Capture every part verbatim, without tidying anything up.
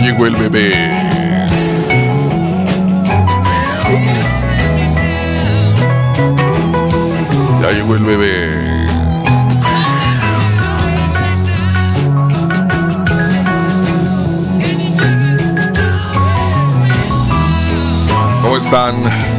llegó el bebé. Ya llegó el bebé. ¿Cómo están?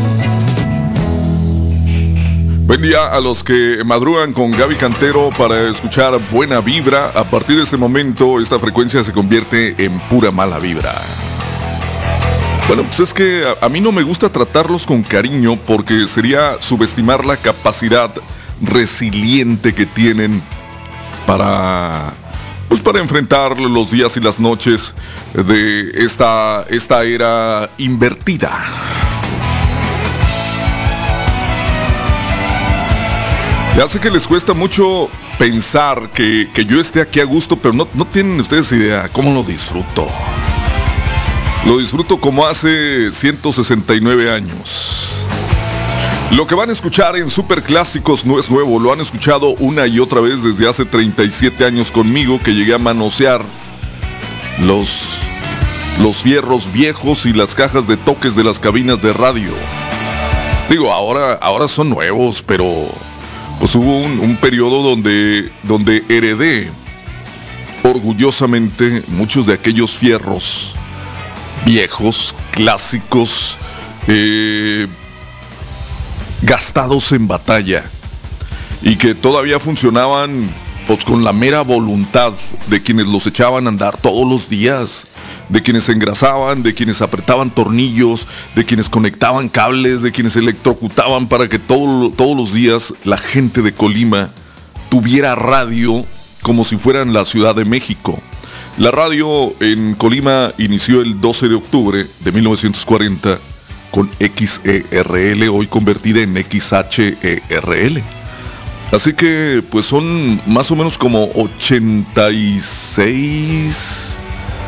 Buen día a los que madrugan con Gaby Cantero para escuchar Buena Vibra. A partir de este momento, esta frecuencia se convierte en pura mala vibra. Bueno, pues es que a, a mí no me gusta tratarlos con cariño porque sería subestimar la capacidad resiliente que tienen para, pues para enfrentar los días y las noches de esta, esta era invertida. Ya sé que les cuesta mucho pensar que, que yo esté aquí a gusto, pero no, no tienen ustedes idea cómo lo disfruto. Lo disfruto como hace ciento sesenta y nueve años. Lo que van a escuchar en Super Clásicos no es nuevo, lo han escuchado una y otra vez desde hace treinta y siete años conmigo, que llegué a manosear los, los fierros viejos y las cajas de toques de las cabinas de radio. Digo, ahora, ahora son nuevos, pero... pues hubo un, un periodo donde, donde heredé orgullosamente muchos de aquellos fierros viejos, clásicos, eh, gastados en batalla y que todavía funcionaban pues con la mera voluntad de quienes los echaban a andar todos los días, de quienes engrasaban, de quienes apretaban tornillos, de quienes conectaban cables, de quienes electrocutaban para que todo, todos los días la gente de Colima tuviera radio como si fueran la Ciudad de México. La radio en Colima inició el doce de octubre de mil novecientos cuarenta con X E R L, hoy convertida en X H E R L. Así que pues son más o menos como ochenta y seis...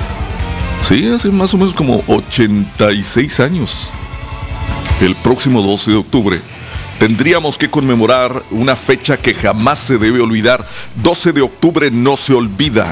sí, hace más o menos como ochenta y seis años. El próximo doce de octubre tendríamos que conmemorar una fecha que jamás se debe olvidar. doce de octubre no se olvida.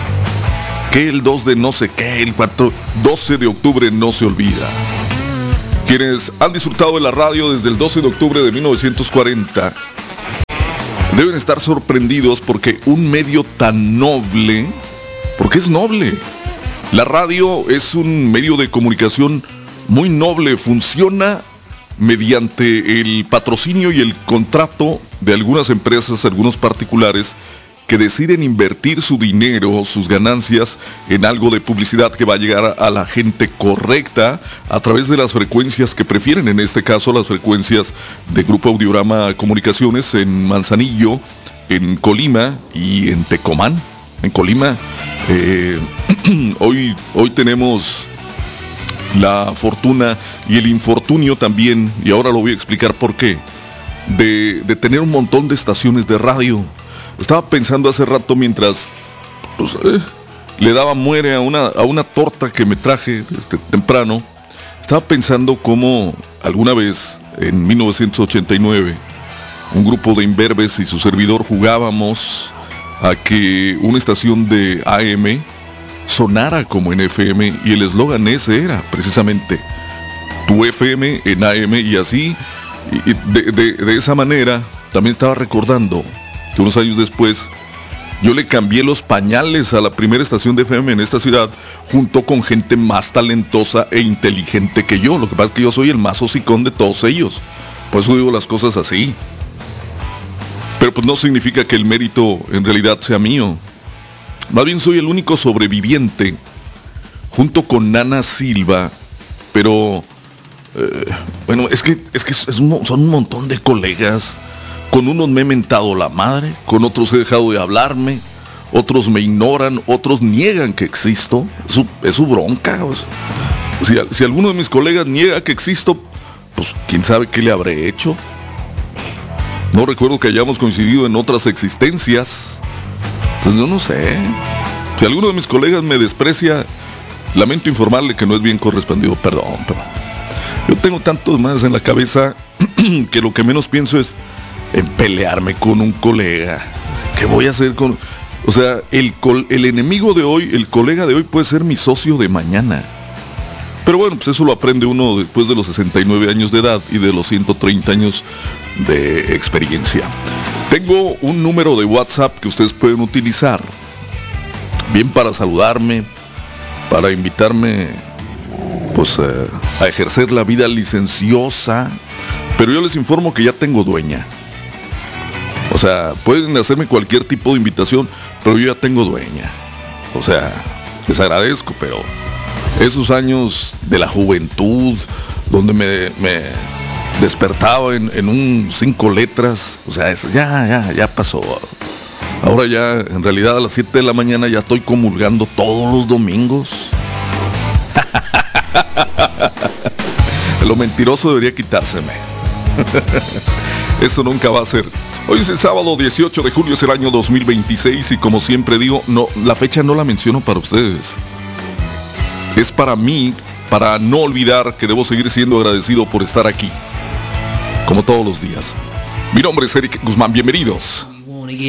Que el dos de no sé qué, el cuatro... doce de octubre no se olvida. Quienes han disfrutado de la radio desde el doce de octubre de mil novecientos cuarenta deben estar sorprendidos porque un medio tan noble, porque es noble. La radio es un medio de comunicación muy noble, funciona mediante el patrocinio y el contrato de algunas empresas, algunos particulares, que deciden invertir su dinero, sus ganancias, en algo de publicidad que va a llegar a la gente correcta a través de las frecuencias que prefieren, en este caso las frecuencias de Grupo Audiorama Comunicaciones en Manzanillo, en Colima y en Tecomán. En Colima, eh, hoy, hoy tenemos la fortuna y el infortunio también, y ahora lo voy a explicar por qué, de, de tener un montón de estaciones de radio. Estaba pensando hace rato mientras pues, eh, le daba muere a una, a una torta que me traje desde temprano. Estaba pensando cómo alguna vez, en mil novecientos ochenta y nueve, un grupo de imberbes y su servidor jugábamos a que una estación de A M sonara como en F M, y el eslogan ese era precisamente tu F M en A M, y así, y de, de, de esa manera. También estaba recordando que unos años después yo le cambié los pañales a la primera estación de F M en esta ciudad, junto con gente más talentosa e inteligente que yo. Lo que pasa es que yo soy el más hocicón de todos ellos, por eso digo las cosas así. Pero pues no significa que el mérito en realidad sea mío. Más bien soy el único sobreviviente, junto con Nana Silva. Pero eh, bueno, es que, es que es un, son un montón de colegas. Con unos me he mentado la madre, con otros he dejado de hablarme, otros me ignoran, otros niegan que existo. Es su, es su bronca. Pues. Si, si alguno de mis colegas niega que existo, pues quién sabe qué le habré hecho. No recuerdo que hayamos coincidido en otras existencias. Entonces yo no sé. Si alguno de mis colegas me desprecia, lamento informarle que no es bien correspondido. Perdón, pero yo tengo tantos más en la cabeza que lo que menos pienso es en pelearme con un colega. ¿Qué voy a hacer con...? O sea, el, col- el enemigo de hoy, el colega de hoy puede ser mi socio de mañana. Pero bueno, pues eso lo aprende uno después de los sesenta y nueve años de edad y de los ciento treinta años de experiencia. Tengo un número de WhatsApp que ustedes pueden utilizar, bien para saludarme, para invitarme pues eh, a ejercer la vida licenciosa, pero yo les informo que ya tengo dueña. O sea, pueden hacerme cualquier tipo de invitación, pero yo ya tengo dueña. O sea, les agradezco, pero esos años de la juventud, donde me, me despertaba en, en un cinco letras, o sea, eso ya, ya, ya pasó. Ahora ya, en realidad a las siete de la mañana ya estoy comulgando todos los domingos. Lo mentiroso debería quitárseme. Eso nunca va a ser. Hoy es el sábado dieciocho de julio, es el año dos mil veintiséis y como siempre digo, no, la fecha no la menciono para ustedes. Es para mí, para no olvidar que debo seguir siendo agradecido por estar aquí, como todos los días. Mi nombre es Eric Guzmán, bienvenidos.